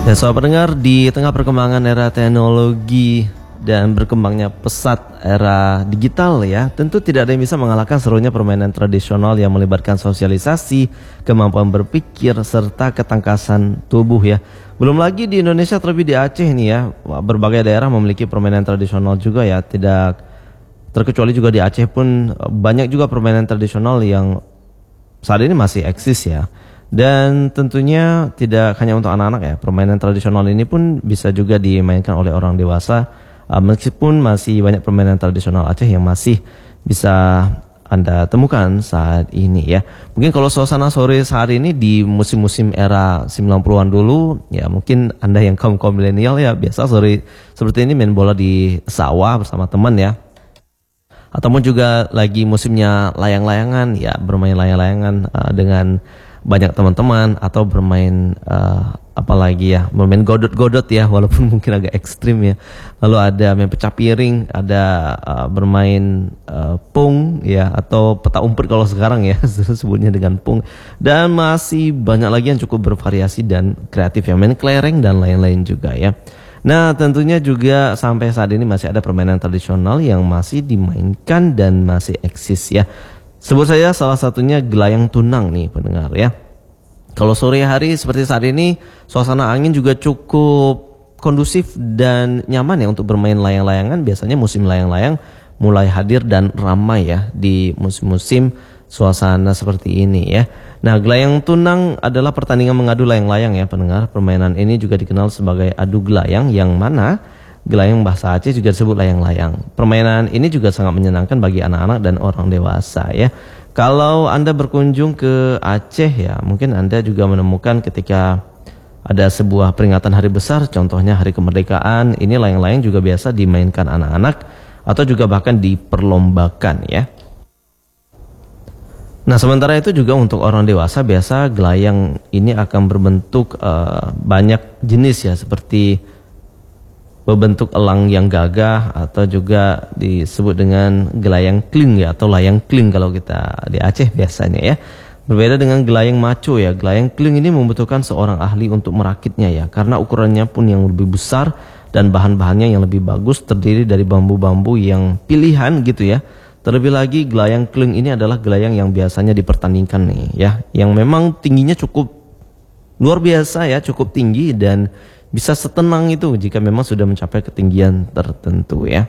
Ya sobat pendengar, di tengah perkembangan era teknologi dan berkembangnya pesat era digital ya, tentu tidak ada yang bisa mengalahkan serunya permainan tradisional yang melibatkan sosialisasi, kemampuan berpikir, serta ketangkasan tubuh ya. Belum lagi di Indonesia, terlebih di Aceh nih ya, berbagai daerah memiliki permainan tradisional juga ya, tidak terkecuali juga di Aceh pun banyak juga permainan tradisional yang saat ini masih eksis ya. Dan tentunya tidak hanya untuk anak-anak ya, permainan tradisional ini pun bisa juga dimainkan oleh orang dewasa. Meskipun masih banyak permainan tradisional Aceh yang masih bisa Anda temukan saat ini ya. Mungkin kalau suasana sore sehari ini di musim-musim era 90-an dulu ya, mungkin Anda yang kaum milenial ya biasa sore seperti ini main bola di sawah bersama teman ya. Ataupun juga lagi musimnya layang-layangan ya, bermain layang-layangan dengan banyak teman-teman, atau bermain apalagi ya, bermain godot-godot ya, walaupun mungkin agak ekstrim ya. Lalu ada main pecah piring, ada bermain pung ya, atau peta umpet kalau sekarang ya sebutnya dengan pung. Dan masih banyak lagi yang cukup bervariasi dan kreatif ya, main kelereng dan lain-lain juga ya. Nah tentunya juga sampai saat ini masih ada permainan tradisional yang masih dimainkan dan masih eksis ya. Sebut saja salah satunya gelayang tunang nih pendengar ya. Kalau sore hari seperti saat ini, suasana angin juga cukup kondusif dan nyaman ya untuk bermain layang-layangan. Biasanya musim layang-layang mulai hadir dan ramai ya di musim-musim suasana seperti ini ya. Nah, gelayang tunang adalah pertandingan mengadu layang-layang ya pendengar. Permainan ini juga dikenal sebagai adu gelayang, yang mana gelayang bahasa Aceh juga disebut layang-layang. Permainan ini juga sangat menyenangkan bagi anak-anak dan orang dewasa ya. Kalau Anda berkunjung ke Aceh ya, mungkin Anda juga menemukan ketika ada sebuah peringatan hari besar, contohnya hari kemerdekaan, ini layang-layang juga biasa dimainkan anak-anak atau juga bahkan diperlombakan ya. Nah sementara itu juga untuk orang dewasa, biasa gelayang ini akan berbentuk banyak jenis ya, seperti berbentuk elang yang gagah, atau juga disebut dengan gelayang kling ya, atau layang kling kalau kita di Aceh biasanya ya. Berbeda dengan gelayang maco ya, gelayang kling ini membutuhkan seorang ahli untuk merakitnya ya, karena ukurannya pun yang lebih besar dan bahan-bahannya yang lebih bagus, terdiri dari bambu-bambu yang pilihan gitu ya. Terlebih lagi gelayang kling ini adalah gelayang yang biasanya dipertandingkan nih ya, yang memang tingginya cukup luar biasa ya, cukup tinggi dan bisa setenang itu jika memang sudah mencapai ketinggian tertentu ya.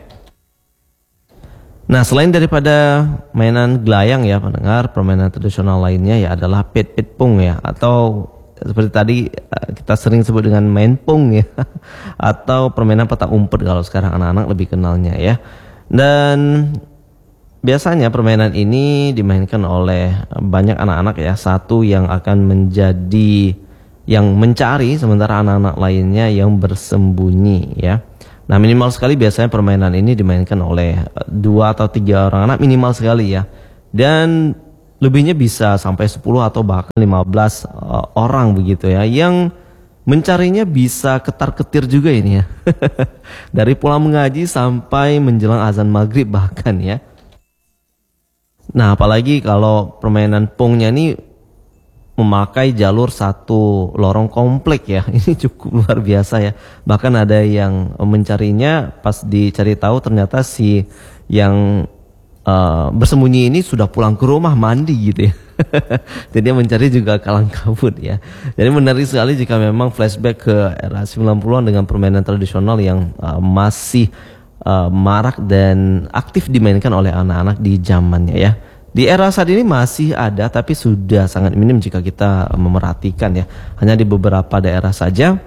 Nah selain daripada mainan gelayang ya pendengar, permainan tradisional lainnya ya adalah pet pung ya, atau seperti tadi kita sering sebut dengan main pung ya atau permainan peta umpet kalau sekarang anak-anak lebih kenalnya ya. Dan biasanya permainan ini dimainkan oleh banyak anak-anak ya, satu yang akan menjadi yang mencari, sementara anak-anak lainnya yang bersembunyi ya. Nah minimal sekali biasanya permainan ini dimainkan oleh 2 atau 3 orang anak minimal sekali ya. Dan lebihnya bisa sampai 10 atau bahkan 15 orang begitu ya. Yang mencarinya bisa ketar-ketir juga ini ya. Dari pulang mengaji sampai menjelang azan maghrib bahkan ya. Nah apalagi kalau permainan pungnya ini memakai jalur satu lorong komplek ya, ini cukup luar biasa ya. Bahkan ada yang mencarinya, pas dicari tahu ternyata si yang bersembunyi ini sudah pulang ke rumah mandi gitu ya. Jadi dia mencari juga kalang kabut ya. Jadi menarik sekali jika memang flashback ke era 90-an dengan permainan tradisional yang masih marak dan aktif dimainkan oleh anak-anak di zamannya ya. Di era saat ini masih ada, tapi sudah sangat minim jika kita memerhatikan ya. Hanya di beberapa daerah saja.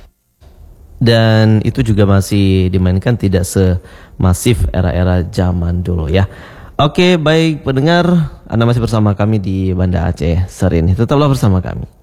Dan itu juga masih dimainkan tidak semasif era-era zaman dulu ya. Oke, baik pendengar, Anda masih bersama kami di Banda Aceh sore ini. Tetaplah bersama kami.